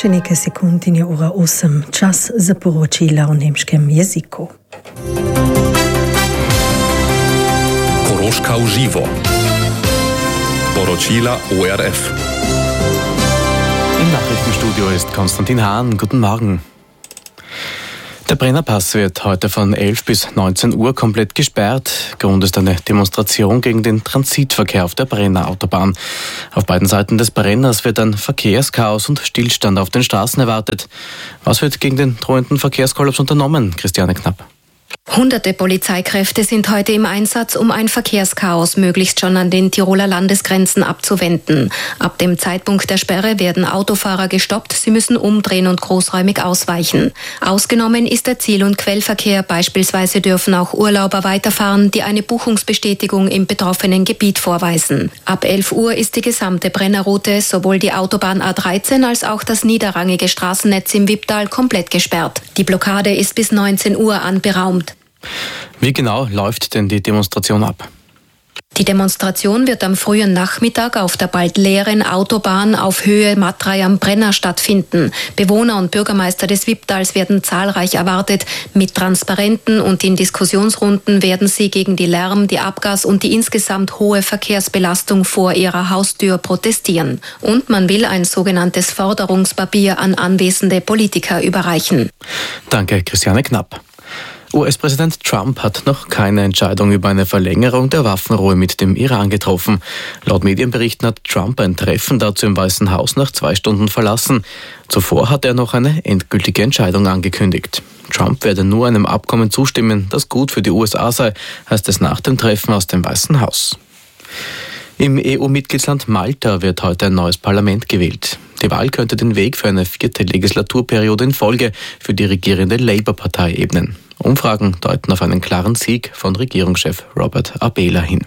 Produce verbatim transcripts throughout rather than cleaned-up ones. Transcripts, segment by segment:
Še nekaj sekund in je ura osem. Čas za poročila o nemškem jeziku. Koroška v živo. Poročila O R F. Im Nachrichtenstudio ist Konstantin Hahn. Guten Morgen. Der Brennerpass wird heute von elf bis neunzehn Uhr komplett gesperrt. Grund ist eine Demonstration gegen den Transitverkehr auf der Brenner Autobahn. Auf beiden Seiten des Brenners wird ein Verkehrschaos und Stillstand auf den Straßen erwartet. Was wird gegen den drohenden Verkehrskollaps unternommen? Christiane Knapp. Hunderte Polizeikräfte sind heute im Einsatz, um ein Verkehrschaos möglichst schon an den Tiroler Landesgrenzen abzuwenden. Ab dem Zeitpunkt der Sperre werden Autofahrer gestoppt, sie müssen umdrehen und großräumig ausweichen. Ausgenommen ist der Ziel- und Quellverkehr, beispielsweise dürfen auch Urlauber weiterfahren, die eine Buchungsbestätigung im betroffenen Gebiet vorweisen. Ab elf Uhr ist die gesamte Brennerroute, sowohl die Autobahn A dreizehn als auch das niederrangige Straßennetz im Wipptal komplett gesperrt. Die Blockade ist bis neunzehn Uhr anberaumt. Wie genau läuft denn die Demonstration ab? Die Demonstration wird am frühen Nachmittag auf der bald leeren Autobahn auf Höhe Matrei am Brenner stattfinden. Bewohner und Bürgermeister des Wipptals werden zahlreich erwartet. Mit Transparenten und in Diskussionsrunden werden sie gegen die Lärm-, die Abgas- und die insgesamt hohe Verkehrsbelastung vor ihrer Haustür protestieren. Und man will ein sogenanntes Forderungspapier an anwesende Politiker überreichen. Danke, Christiane Knapp. U S-Präsident Trump hat noch keine Entscheidung über eine Verlängerung der Waffenruhe mit dem Iran getroffen. Laut Medienberichten hat Trump ein Treffen dazu im Weißen Haus nach zwei Stunden verlassen. Zuvor hat er noch eine endgültige Entscheidung angekündigt. Trump werde nur einem Abkommen zustimmen, das gut für die U S A sei, heißt es nach dem Treffen aus dem Weißen Haus. Im E U-Mitgliedsland Malta wird heute ein neues Parlament gewählt. Die Wahl könnte den Weg für eine vierte Legislaturperiode in Folge für die regierende Labour-Partei ebnen. Umfragen deuten auf einen klaren Sieg von Regierungschef Robert Abela hin.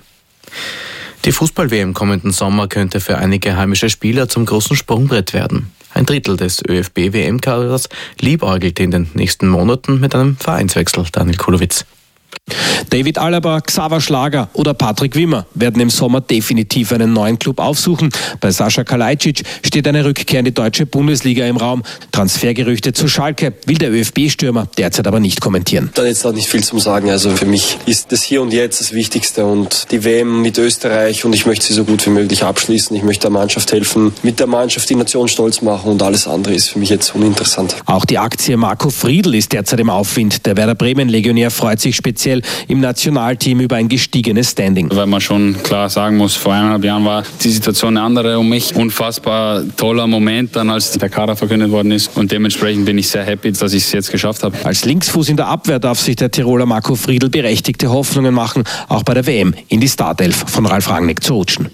Die Fußball-W M kommenden Sommer könnte für einige heimische Spieler zum großen Sprungbrett werden. Ein Drittel des ÖFB W M-Kaders liebäugelt in den nächsten Monaten mit einem Vereinswechsel. Daniel Kulowitz. David Alaba, Xaver Schlager oder Patrick Wimmer werden im Sommer definitiv einen neuen Club aufsuchen. Bei Sascha Kalajdzic steht eine Rückkehr in die deutsche Bundesliga im Raum. Transfergerüchte zu Schalke will der ÖFB-Stürmer derzeit aber nicht kommentieren. Da jetzt auch nicht viel zum Sagen. Also für mich ist das Hier und Jetzt das Wichtigste und die W M mit Österreich, und ich möchte sie so gut wie möglich abschließen. Ich möchte der Mannschaft helfen, mit der Mannschaft die Nation stolz machen, und alles andere ist für mich jetzt uninteressant. Auch die Aktie Marco Friedl ist derzeit im Aufwind. Der Werder Bremen-Legionär freut sich speziell im Nationalteam über ein gestiegenes Standing. Weil man schon klar sagen muss, vor eineinhalb Jahren war die Situation eine andere um mich. Unfassbar toller Moment dann, als der Kader verkündet worden ist, und dementsprechend bin ich sehr happy, dass ich es jetzt geschafft habe. Als Linksfuß in der Abwehr darf sich der Tiroler Marco Friedl berechtigte Hoffnungen machen, auch bei der W M in die Startelf von Ralf Rangnick zu rutschen.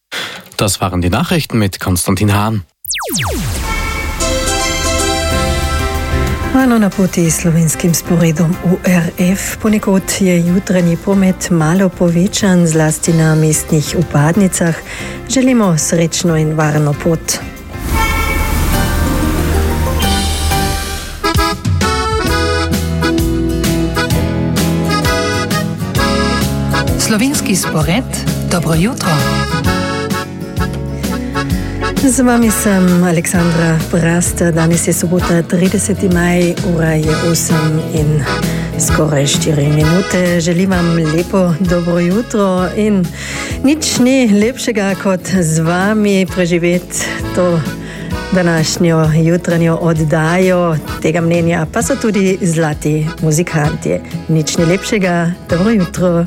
Das waren die Nachrichten mit Konstantin Hahn. Ano napoti slovenskim sporedom U R F. Ponekod je jutranji promet malo povečan, zlasti na mestnih vpadnicah. Želimo srečno in varno pot. Slovenski spored, dobro jutro. Z vami sem Aleksandra Brast. Danes je sobota, trideseti maj, ura je osem in skoraj štiri minute. Želim vam lepo dobro jutro in nič ni lepšega kot z vami preživeti to današnjo jutranjo oddajo. Tega mnenja pa so tudi zlati muzikanti. Nič ni lepšega, dobro jutro.